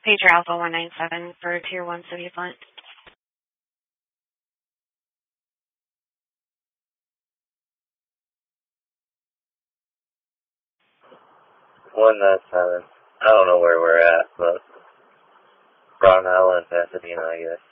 Pager Alpha 197 for Tier 1 City of Flint. 197. I don't know where we're at, but Brown Island, Pasadena, I guess.